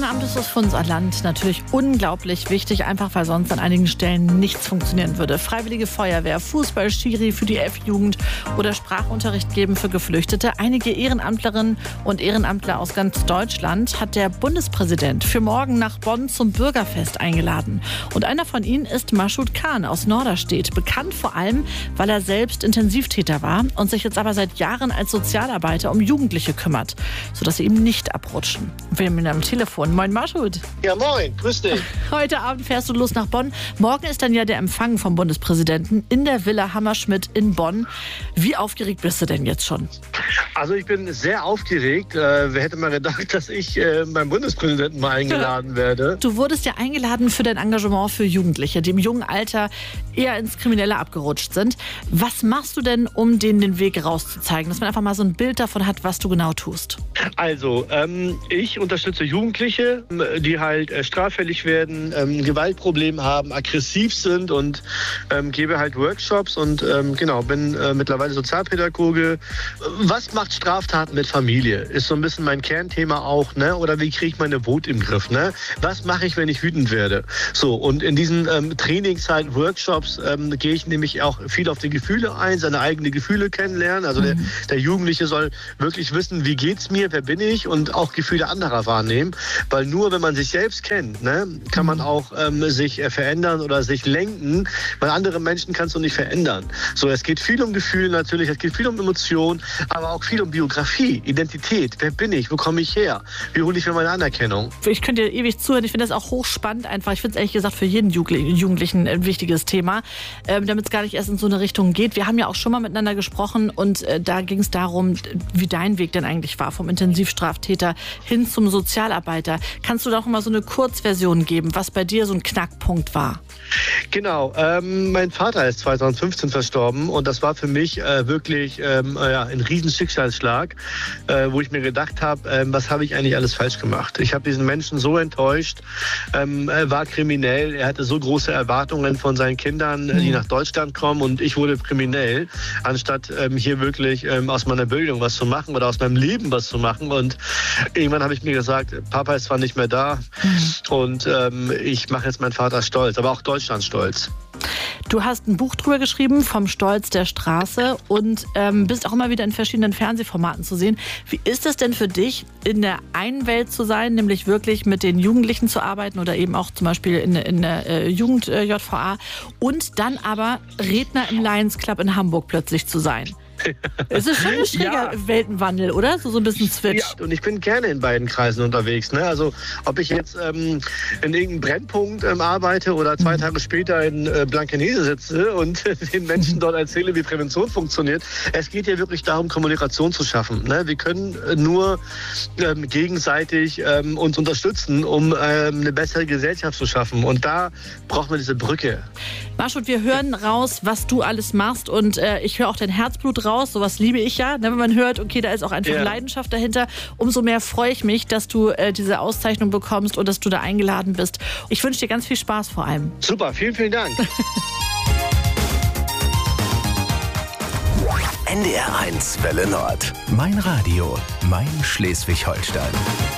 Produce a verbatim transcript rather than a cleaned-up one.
Ehrenamt ist für unser Land natürlich unglaublich wichtig, einfach weil sonst an einigen Stellen nichts funktionieren würde. Freiwillige Feuerwehr, Fußball, Schiri für die F-Jugend oder Sprachunterricht geben für Geflüchtete. Einige Ehrenamtlerinnen und Ehrenamtler aus ganz Deutschland hat der Bundespräsident für morgen nach Bonn zum Bürgerfest eingeladen. Und einer von ihnen ist Mashoud Khan aus Norderstedt, bekannt vor allem, weil er selbst Intensivtäter war und sich jetzt aber seit Jahren als Sozialarbeiter um Jugendliche kümmert, sodass sie eben nicht abrutschen. Wir haben ihn am Telefon. Moin Mashoud. Ja, moin. Grüß dich. Heute Abend fährst du los nach Bonn. Morgen ist dann ja der Empfang vom Bundespräsidenten in der Villa Hammerschmidt in Bonn. Wie aufgeregt bist du denn jetzt schon? Also ich bin sehr aufgeregt. Äh, wer hätte mal gedacht, dass ich äh, beim Bundespräsidenten mal eingeladen werde? Du wurdest ja eingeladen für dein Engagement für Jugendliche, die im jungen Alter eher ins Kriminelle abgerutscht sind. Was machst du denn, um denen den Weg rauszuzeigen, dass man einfach mal so ein Bild davon hat, was du genau tust? Also, ähm, ich unterstütze Jugendliche, die halt äh, straffällig werden, ähm, Gewaltprobleme haben, aggressiv sind und ähm, gebe halt Workshops und ähm, genau, bin äh, mittlerweile Sozialpädagoge. Was macht Straftaten mit Familie? Ist so ein bisschen mein Kernthema auch, ne? Oder wie kriege ich meine Wut im Griff, ne? Was mache ich, wenn ich wütend werde? So, und in diesen ähm, Trainings, halt Workshops, ähm, gehe ich nämlich auch viel auf die Gefühle ein, seine eigenen Gefühle kennenlernen. Also mhm. der, der Jugendliche soll wirklich wissen, wie geht's mir, wer bin ich und auch Gefühle anderer wahrnehmen. Weil nur wenn man sich selbst kennt, ne, kann man auch ähm, sich äh, verändern oder sich lenken, weil andere Menschen kannst du nicht verändern. So, es geht viel um Gefühle natürlich, es geht viel um Emotionen, aber auch viel um Biografie, Identität. Wer bin ich? Wo komme ich her? Wie hole ich mir meine Anerkennung? Ich könnte dir ewig zuhören. Ich finde das auch hochspannend einfach. Ich finde es ehrlich gesagt für jeden Jugendlichen ein wichtiges Thema, ähm, damit es gar nicht erst in so eine Richtung geht. Wir haben ja auch schon mal miteinander gesprochen und äh, da ging es darum, wie dein Weg denn eigentlich war, vom Intensivstraftäter hin zum Sozialarbeiter. Kannst du da auch mal so eine Kurzversion geben, was bei dir so ein Knackpunkt war? Genau, ähm, mein Vater ist zweitausendfünfzehn verstorben und das war für mich äh, wirklich ähm, äh, ja, ein riesen Schicksalsschlag, äh, wo ich mir gedacht habe, äh, was habe ich eigentlich alles falsch gemacht? Ich habe diesen Menschen so enttäuscht, ähm, er war kriminell, er hatte so große Erwartungen von seinen Kindern, äh, die nach Deutschland kommen und ich wurde kriminell, anstatt ähm, hier wirklich ähm, aus meiner Bildung was zu machen oder aus meinem Leben was zu machen. Und irgendwann habe ich mir gesagt, Papa ist zwar nicht mehr da mhm. und ähm, ich mache jetzt meinen Vater stolz, aber auch Deutschland stolz. Du hast ein Buch drüber geschrieben, vom Stolz der Straße, und ähm, bist auch immer wieder in verschiedenen Fernsehformaten zu sehen. Wie ist es denn für dich, in der einen Welt zu sein, nämlich wirklich mit den Jugendlichen zu arbeiten oder eben auch zum Beispiel in, in der äh, Jugend-J V A und dann aber Redner im Lions Club in Hamburg plötzlich zu sein? Es ist schon ein schräger ja. Weltenwandel, oder? So, so ein bisschen Switch. Ja, und ich bin gerne in beiden Kreisen unterwegs. Ne? Also ob ich jetzt ähm, in irgendeinem Brennpunkt ähm, arbeite oder zwei mhm. Tage später in äh, Blankenese sitze und äh, den Menschen dort erzähle, wie Prävention funktioniert. Es geht ja wirklich darum, Kommunikation zu schaffen. Ne? Wir können äh, nur ähm, gegenseitig ähm, uns unterstützen, um ähm, eine bessere Gesellschaft zu schaffen. Und da braucht man diese Brücke. Mashoud, wir hören raus, was du alles machst, und äh, ich höre auch dein Herzblut raus. Sowas liebe ich ja, ne? Wenn man hört, okay, da ist auch einfach ja. Leidenschaft dahinter. Umso mehr freue ich mich, dass du äh, diese Auszeichnung bekommst und dass du da eingeladen bist. Ich wünsche dir ganz viel Spaß vor allem. Super, vielen, vielen Dank. N D R eins Welle Nord. Mein Radio, mein Schleswig-Holstein.